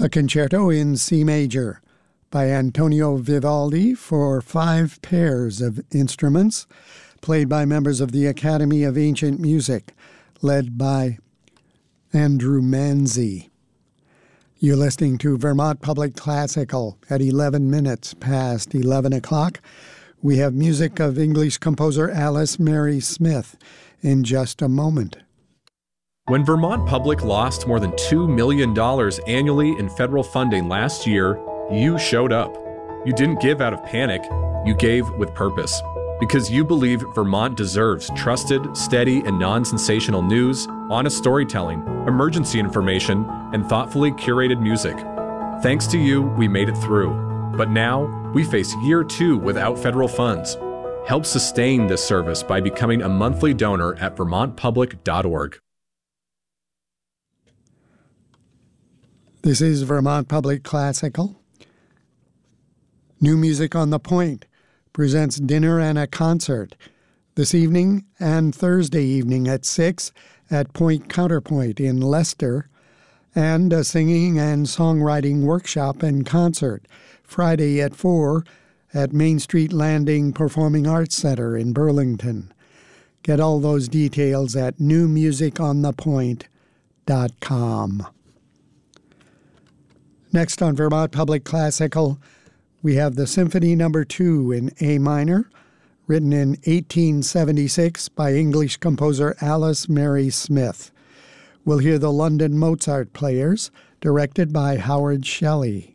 A concerto in C major by Antonio Vivaldi for 5 pairs of instruments, played by members of the Academy of Ancient Music, led by Andrew Manzi. You're listening to Vermont Public Classical at 11 minutes past 11 o'clock. We have music of English composer Alice Mary Smith in just a moment. When Vermont Public lost more than $2 million annually in federal funding last year, you showed up. You didn't give out of panic, you gave with purpose. Because you believe Vermont deserves trusted, steady, and non-sensational news, honest storytelling, emergency information, and thoughtfully curated music. Thanks to you, we made it through. But now, we face year 2 without federal funds. Help sustain this service by becoming a monthly donor at vermontpublic.org. This is Vermont Public Classical. New Music on the Point presents dinner and a concert this evening and Thursday evening at 6 at Point Counterpoint in Leicester, and a singing and songwriting workshop and concert Friday at 4 at Main Street Landing Performing Arts Center in Burlington. Get all those details at newmusiconthepoint.com. Next on Vermont Public Classical, we have the Symphony No. 2 in A minor, written in 1876 by English composer Alice Mary Smith. We'll hear the London Mozart Players, directed by Howard Shelley.